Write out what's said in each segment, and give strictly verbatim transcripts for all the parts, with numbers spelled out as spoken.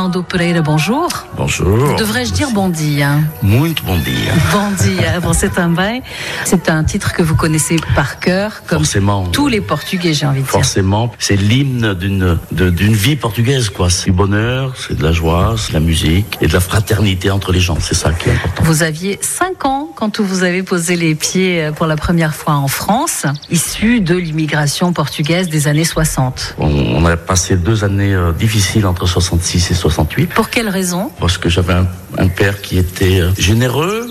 Fernando Pereira, bonjour. Bonjour. Devrais-je dire bon dia? Muito bom dia. Bon dia, você também. C'est un titre que vous connaissez par cœur, comme Forcément. tous les Portugais, j'ai envie de dire. Forcément, c'est l'hymne d'une, de, d'une vie portugaise, quoi. C'est du bonheur, c'est de la joie, c'est de la musique et de la fraternité entre les gens. C'est ça qui est important. Vous aviez cinq ans quand vous avez posé les pieds pour la première fois en France, issu de l'immigration portugaise des années soixante. On, on a passé deux années euh, difficiles entre soixante-six et soixante-huit. Pour quelle raison? Parce que j'avais un, un père qui était euh, généreux,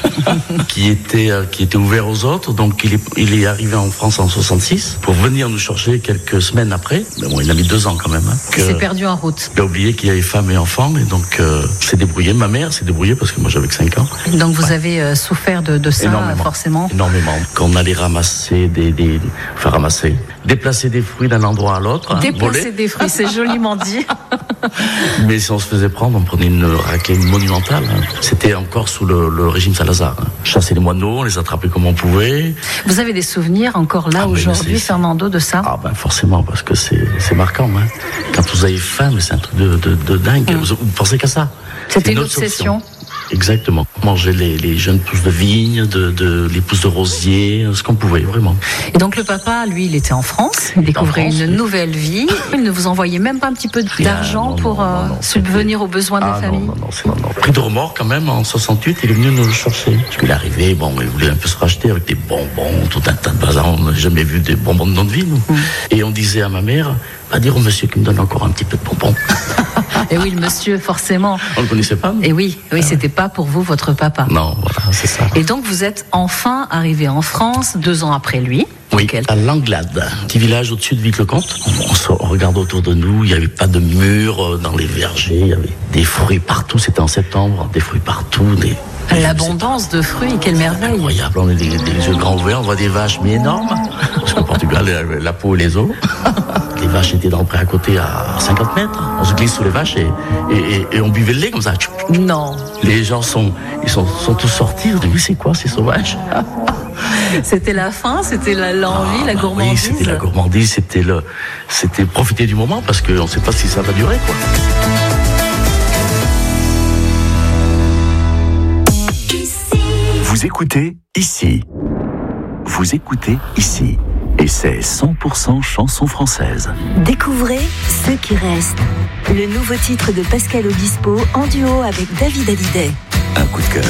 qui était euh, qui était ouvert aux autres. Donc il est il est arrivé en France en soixante-six pour venir nous chercher quelques semaines après. Mais bon, il a mis deux ans quand même. Hein, il s'est perdu en route. Il a oublié qu'il y avait femme et enfant, et donc euh, s'est débrouillé. Ma mère s'est débrouillée parce que moi j'avais que cinq ans. Donc vous ouais. avez euh, souffert de, de ça, énormément, forcément. Énormément. Quand on allait ramasser des des enfin ramasser, déplacer des fruits d'un endroit à l'autre. Déplacer hein, des fruits, c'est joliment dit. Mais si on se faisait prendre, on prenait une raclée monumentale. Hein. C'était encore sous le, le régime Salazar. Hein. Chasser les moineaux, on les attrapait comme on pouvait. Vous avez des souvenirs encore là, ah, aujourd'hui, Fernando, de ça? Ah ben forcément, parce que c'est, c'est marquant. Hein. Quand vous avez faim, c'est un truc de, de, de dingue. Mmh. Vous, vous pensez qu'à ça? C'était une, une obsession. Exactement. Manger les, les jeunes pousses de vigne, de, de, les pousses de rosier, ce qu'on pouvait, vraiment. Et donc le papa, lui, il était en France, il découvrait France, une oui. nouvelle vie. Il ne vous envoyait même pas un petit peu d'argent non, pour non, non, non, subvenir c'était... aux besoins de ah, la famille? Non, non, non, c'est non, non. Pris de remords quand même, en soixante-huit, il est venu nous le chercher. Parce qu'il est arrivé, bon, il voulait un peu se racheter avec des bonbons, tout un tas de bazar. On n'a jamais vu des bonbons de notre vie, nous. Mm. Et on disait à ma mère, va dire au monsieur qui me donne encore un petit peu de bonbons. Et oui, le monsieur, forcément. On le connaissait pas. Et oui, oui, ah, c'était ouais. pas pour vous, votre papa. Non, voilà, c'est ça. Et donc, vous êtes enfin arrivé en France, deux ans après lui. Oui, à Langlade, un petit village au-dessus de Vic-le-Comte. On, se, on regarde autour de nous, il n'y avait pas de murs dans les vergers, il y avait des fruits partout, c'était en septembre, des fruits partout, des... L'abondance de fruits, quelle merveille. Incroyable, on a des, des yeux grands ouverts, on voit des vaches, mais énormes. Parce qu'au Portugal, la, la peau et les os. Les vaches étaient dans le pré à côté à cinquante mètres. On se glisse sous les vaches et, et, et, et on buvait le lait comme ça. Non. Les gens sont, ils sont, sont tous sortis. On dit, mais c'est quoi ces sauvages? C'était la faim, c'était la, l'envie, ah, la gourmandise. Oui, c'était la gourmandise, c'était le, c'était profiter du moment parce qu'on ne sait pas si ça va durer, quoi. Vous écoutez ici. Vous écoutez ici. Et c'est cent pour cent chansons françaises. Découvrez Ceux qui restent. Le nouveau titre de Pascal Obispo en duo avec David Hallyday. Un coup de cœur.